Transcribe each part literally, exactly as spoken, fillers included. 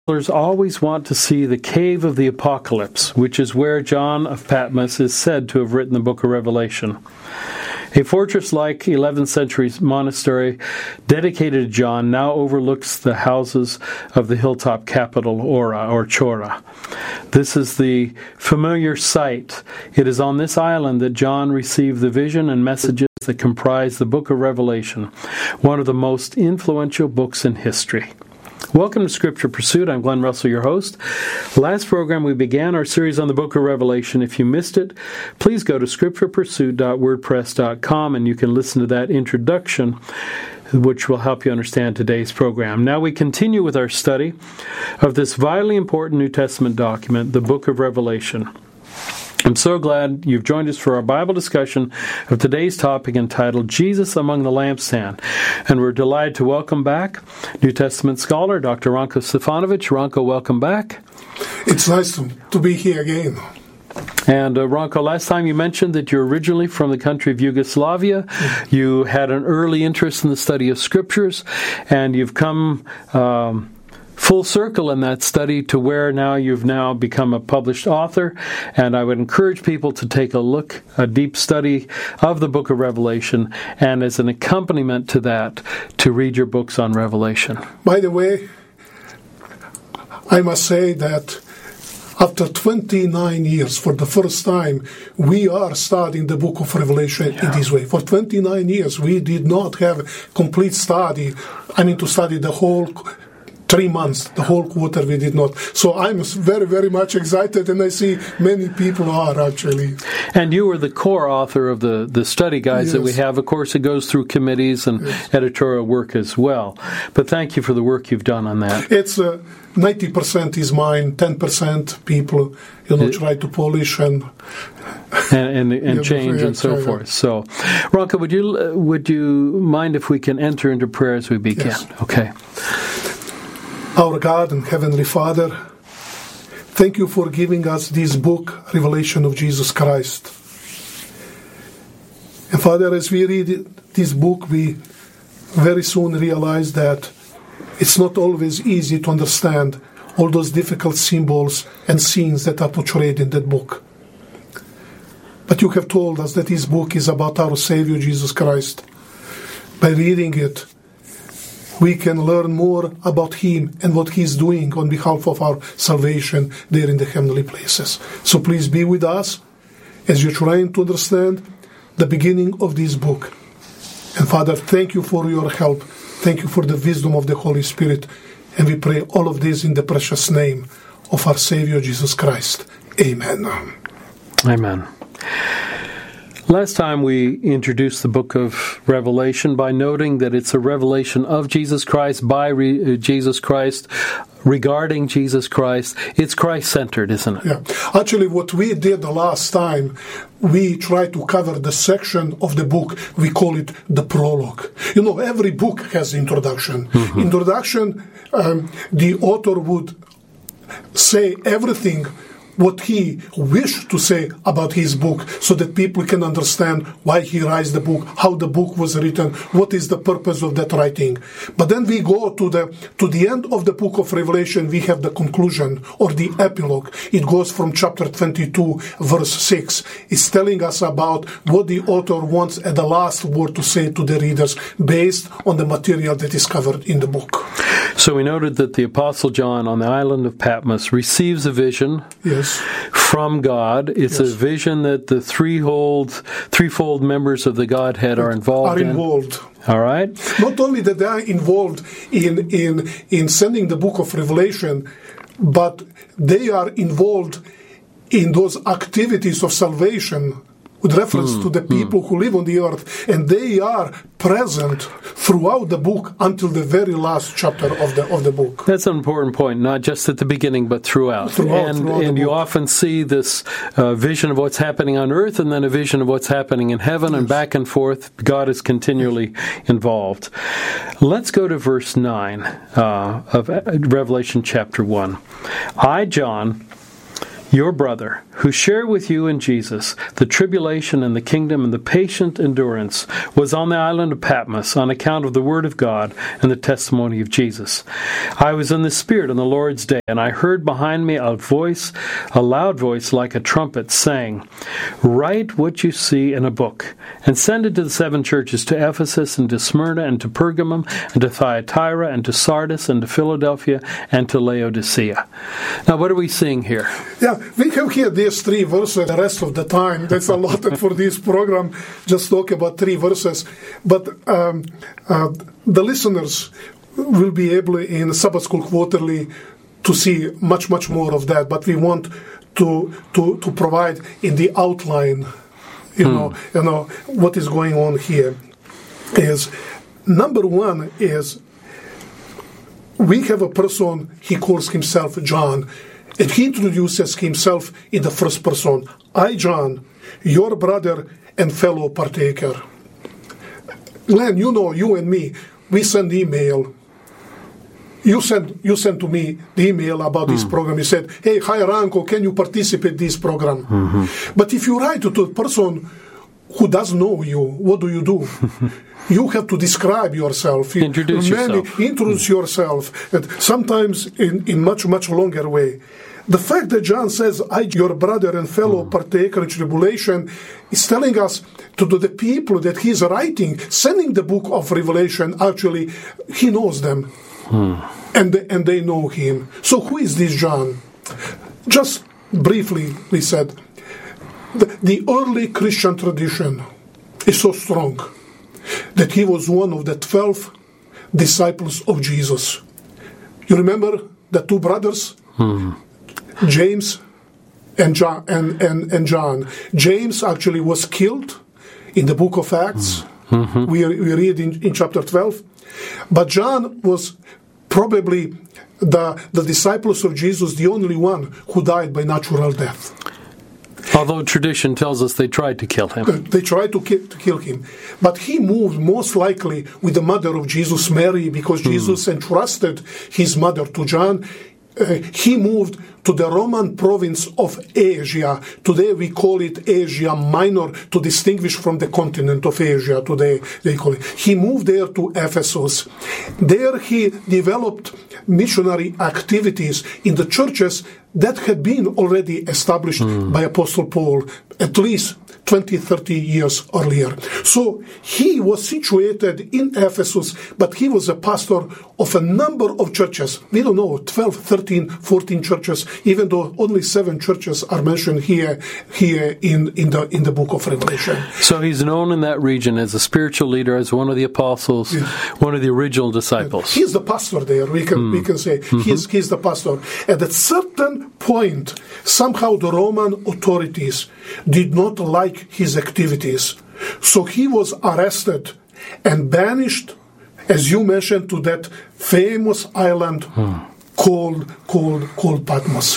Scholars always want to see the cave of the Apocalypse, which is where John of Patmos is said to have written the book of Revelation. A fortress-like eleventh century monastery dedicated to John now overlooks the houses of the hilltop capital, Ora, or Chora. This is the familiar site. It is on this island that John received the vision and messages that comprise the book of Revelation, one of the most influential books in history. Welcome to Scripture Pursuit. I'm Glenn Russell, your host. Last program, we began our series on the book of Revelation. If you missed it, please go to scripture pursuit dot wordpress dot com and you can listen to that introduction, which will help you understand today's program. Now we continue with our study of this vitally important New Testament document, the book of Revelation. I'm so glad you've joined us for our Bible discussion of today's topic entitled Jesus Among the Lampstand. And we're delighted to welcome back New Testament scholar Doctor Ranko Stefanovic. Ranko, welcome back. It's nice to, to be here again. And uh, Ranko, last time you mentioned that you're originally from the country of Yugoslavia. Mm-hmm. You had an early interest in the study of Scriptures, and you've come Um, full circle in that study to where now you've now become a published author, and I would encourage people to take a look, a deep study of the book of Revelation, and as an accompaniment to that, to read your books on Revelation. By the way, I must say that after twenty-nine years, for the first time, we are studying the book of Revelation yeah. in this way. For twenty-nine years, we did not have complete study, I mean to study the whole Three months, the whole quarter we did not. So I'm very, very much excited, and I see many people are actually. And you were the core author of the, the study guides yes. that we have. Of course, it goes through committees and yes. editorial work as well. But thank you for the work you've done on that. It's uh, ninety percent is mine, ten percent people, you know, it, try to polish and and and, and yeah, change and so forth. So, Ranko, would you uh, would you mind if we can enter into prayer as we begin? Yes. Okay. Our God and Heavenly Father, thank you for giving us this book, Revelation of Jesus Christ. And Father, as we read this book, we very soon realize that it's not always easy to understand all those difficult symbols and scenes that are portrayed in that book. But you have told us that this book is about our Savior Jesus Christ. By reading it, we can learn more about Him and what He's doing on behalf of our salvation there in the heavenly places. So please be with us as you're trying to understand the beginning of this book. And Father, thank you for your help. Thank you for the wisdom of the Holy Spirit. And we pray all of this in the precious name of our Savior Jesus Christ. Amen. Amen. Last time we introduced the book of Revelation by noting that it's a revelation of Jesus Christ, by re- Jesus Christ, regarding Jesus Christ. It's Christ-centered, isn't it? Yeah. Actually, what we did the last time, we tried to cover the section of the book, we call it the prologue. You know, every book has introduction. Mm-hmm. Introduction, um, the author would say everything what he wished to say about his book, so that people can understand why he writes the book, how the book was written, what is the purpose of that writing. But then we go to the to the end of the book of Revelation, we have the conclusion or the epilogue. It goes from chapter twenty-two, verse six. It's telling us about what the author wants at the last word to say to the readers based on the material that is covered in the book. So we noted that the Apostle John on the island of Patmos receives a vision yes. from God. It's yes. a vision that the threefold, threefold members of the Godhead are involved are in. involved. All right. Not only that they are involved in, in, in sending the book of Revelation, but they are involved in those activities of salvation with reference mm, to the people mm. who live on the earth, and they are present throughout the book until the very last chapter of the of the book. That's an important point, not just at the beginning, but throughout. throughout and throughout and you often see this uh, vision of what's happening on earth, and then a vision of what's happening in heaven, yes. and back and forth. God is continually yes. involved. Let's go to verse nine uh, of Revelation chapter one. I, John, your brother, who shared with you in Jesus the tribulation and the kingdom and the patient endurance, was on the island of Patmos on account of the word of God and the testimony of Jesus. I was in the Spirit on the Lord's day, and I heard behind me a voice, a loud voice like a trumpet, saying, Write what you see in a book, and send it to the seven churches, to Ephesus, and to Smyrna, and to Pergamum, and to Thyatira, and to Sardis, and to Philadelphia, and to Laodicea. Now, what are we seeing here? Yeah, we have here these three verses. The rest of the time that's allotted for this program, just talk about three verses. But um, uh, the listeners will be able in Sabbath School Quarterly to see much, much more of that. But we want to to to provide in the outline, you hmm. know, you know what is going on here. Is number one is we have a person. He calls himself John. And he introduces himself in the first person. I, John, your brother and fellow partaker. Glenn, you know, you and me, we send email. You sent you sent to me the email about mm. this program. You said, hey, hi, Ranko, can you participate in this program? Mm-hmm. But if you write to a person who doesn't know you, what do you do? You have to describe yourself. Introduce Many, yourself. Introduce mm. yourself. And sometimes in, in much, much longer way. The fact that John says, I, your brother and fellow mm. partaker in tribulation, is telling us to the people that he's writing, sending the book of Revelation, actually, he knows them. Mm. And, they, and they know him. So who is this John? Just briefly, we said, the, the early Christian tradition is so strong that he was one of the twelve disciples of Jesus. You remember the two brothers? Mm. James and John, and, and, and John. James actually was killed in the book of Acts. Mm-hmm. We, we read in, in chapter twelve. But John was probably the, the disciples of Jesus, the only one who died by natural death. Although tradition tells us they tried to kill him. They tried to, ki- to kill him. But he moved most likely with the mother of Jesus, Mary, because mm. Jesus entrusted his mother to John. Uh, he moved to the Roman province of Asia. Today we call it Asia Minor, to distinguish from the continent of Asia. Today they call it. He moved there to Ephesus. There he developed missionary activities in the churches that had been already established mm. by Apostle Paul at least twenty, thirty years earlier. So he was situated in Ephesus, but he was a pastor of a number of churches. We don't know, twelve, thirteen, fourteen churches, even though only seven churches are mentioned here here in, in the in the book of Revelation. So he's known in that region as a spiritual leader, as one of the apostles, yeah. one of the original disciples. He's the pastor there, we can mm. we can say. Mm-hmm. He's, he's the pastor. At a certain point, somehow the Roman authorities did not like his activities. So he was arrested and banished, as you mentioned, to that famous island hmm. called, called, called Patmos.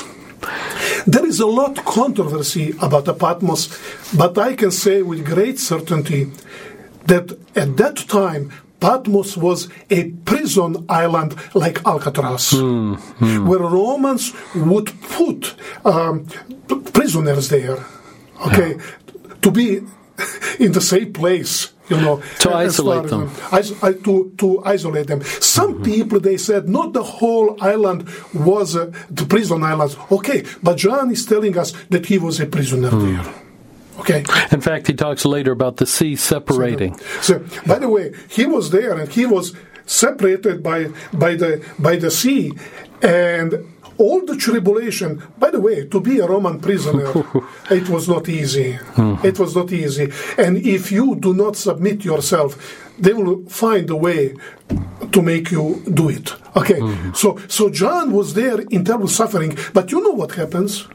There is a lot of controversy about the Patmos, but I can say with great certainty that at that time, Patmos was a prison island like Alcatraz, mm, mm. where Romans would put um, prisoners there, okay, yeah. to be in the same place, you know. To isolate them. Is, to, to isolate them. Some mm-hmm. people, they said, not the whole island was uh, the prison island. Okay, but John is telling us that he was a prisoner mm. there. Okay. In fact, he talks later about the sea separating. So, so, by the way, he was there and he was separated by by the by the sea, and all the tribulation. By the way, to be a Roman prisoner, it was not easy. Mm-hmm. It was not easy. And if you do not submit yourself, they will find a way to make you do it. Okay. Mm-hmm. So so John was there in terrible suffering, but you know what happens?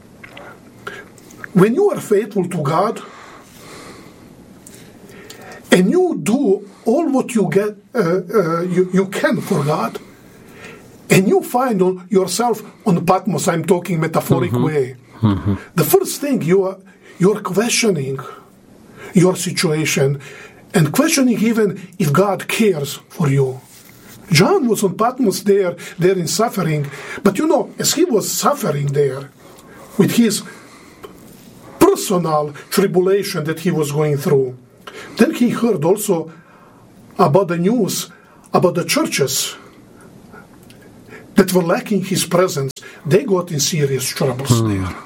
When you are faithful to God and you do all what you get, uh, uh, you, you can for God, and you find on yourself on Patmos, I'm talking metaphoric mm-hmm. way. Mm-hmm. The first thing you are you're questioning your situation and questioning even if God cares for you. John was on Patmos there, there in suffering, but you know, as he was suffering there, with his personal tribulation that he was going through. Then he heard also about the news about the churches that were lacking his presence. They got in serious troubles mm. there.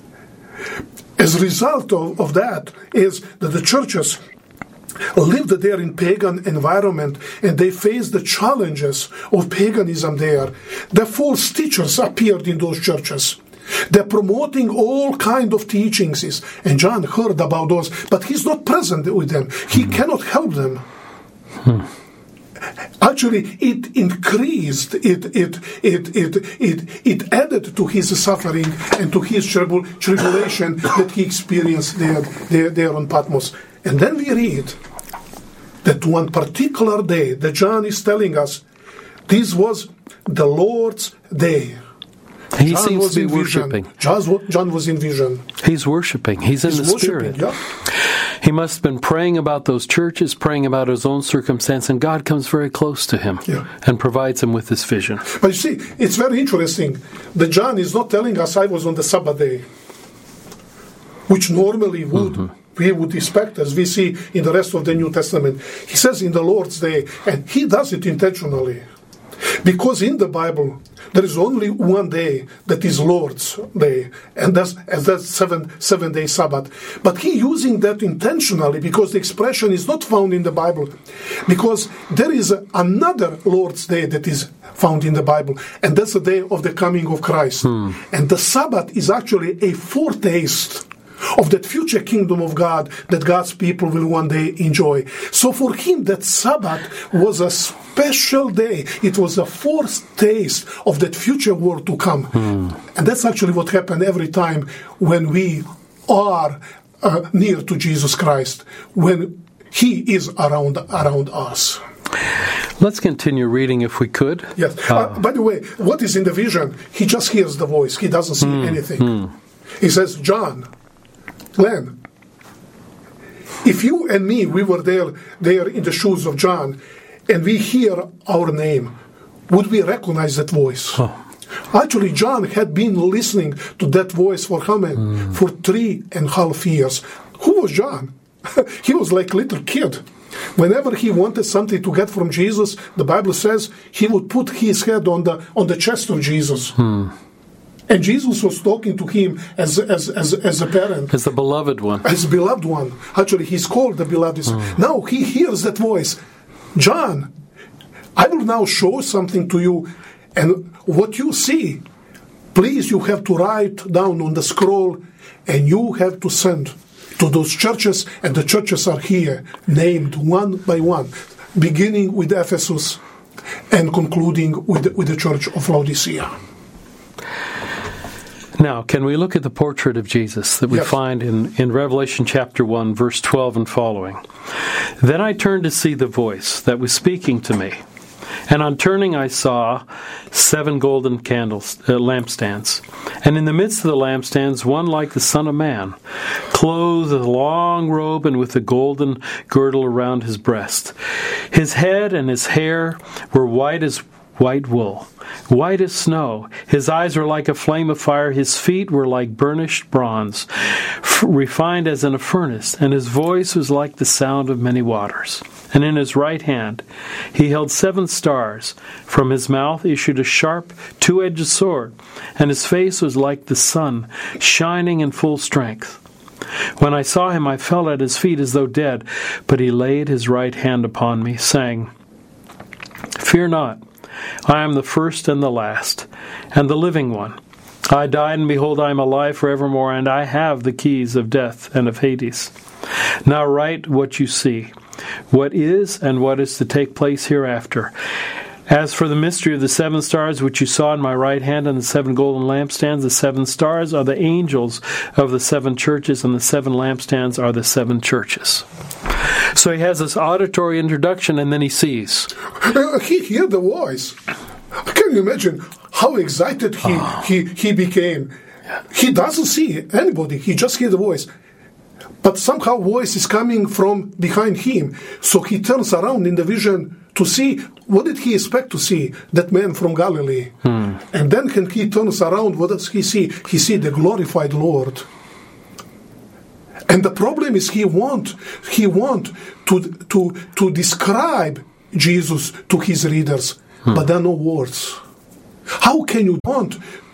As a result of, of that is that the churches lived there in pagan environment, and they faced the challenges of paganism there. The false teachers appeared in those churches. They're promoting all kind of teachings, and John heard about those, but he's not present with them. He mm. cannot help them. Hmm. Actually, it increased, it it it it it it added to his suffering and to his tribul- tribulation that he experienced there, there, there on Patmos. And then we read that one particular day that John is telling us, this was the Lord's day. He John seems to be worshiping. John, John was in vision. He's worshiping. He's in He's the Spirit. Yeah. He must have been praying about those churches, praying about his own circumstance, and God comes very close to him yeah. and provides him with this vision. But you see, it's very interesting that John is not telling us I was on the Sabbath day, which normally would mm-hmm. we would expect, as we see in the rest of the New Testament. He says in the Lord's day, and he does it intentionally. Because in the Bible, there is only one day that is Lord's day, and that's, and that's seven, seven day Sabbath. But he using that intentionally because the expression is not found in the Bible. Because there is another Lord's day that is found in the Bible, and that's the day of the coming of Christ. Hmm. And the Sabbath is actually a foretaste of that future kingdom of God that God's people will one day enjoy. So for him, that Sabbath was a special day. It was a foretaste of that future world to come. Mm. And that's actually what happened every time when we are uh, near to Jesus Christ, when he is around around us. Let's continue reading if we could. Yes. Uh, uh, by the way, what is in the vision? He just hears the voice. He doesn't see mm, anything. Mm. He says, John, Glenn, if you and me, we were there, there in the shoes of John, and we hear our name, would we recognize that voice? Oh. Actually, John had been listening to that voice for how many? Mm. For three and a half years. Who was John? He was like a little kid. Whenever he wanted something to get from Jesus, the Bible says he would put his head on the on the chest of Jesus. Hmm. And Jesus was talking to him as as as as a parent. As the beloved one. As the beloved one. Actually, he's called the beloved. Hmm. Now he hears that voice. John, I will now show something to you, and what you see, please, you have to write down on the scroll, and you have to send to those churches, and the churches are here, named one by one, beginning with Ephesus and concluding with, with the church of Laodicea. Now, can we look at the portrait of Jesus that we yes. find in, in Revelation chapter one, verse twelve and following? Then I turned to see the voice that was speaking to me. And on turning I saw seven golden candles, uh, lampstands. And in the midst of the lampstands, one like the Son of Man, clothed with a long robe and with a golden girdle around his breast. His head and his hair were white as white wool, white as snow. His eyes were like a flame of fire. His feet were like burnished bronze, f- refined as in a furnace. And his voice was like the sound of many waters. And in his right hand he held seven stars. From his mouth issued a sharp, two-edged sword, and his face was like the sun, shining in full strength. When I saw him, I fell at his feet as though dead, but he laid his right hand upon me, saying, Fear not, I am the first and the last, and the living one. I died, and behold, I am alive forevermore, and I have the keys of death and of Hades. Now write what you see, what is and what is to take place hereafter. As for the mystery of the seven stars which you saw in my right hand and the seven golden lampstands, the seven stars are the angels of the seven churches, and the seven lampstands are the seven churches. So he has this auditory introduction, and then he sees. Uh, he heard the voice. Can you imagine how excited he, oh. he, he became? He doesn't see anybody. He just hears the voice. But somehow voice is coming from behind him. So he turns around in the vision to see, what did he expect to see? That man from Galilee. Hmm. And then when he turns around, what does he see? He see the glorified Lord. And the problem is he want, he want to, to, to describe Jesus to his readers, hmm. but there are no words. How can you want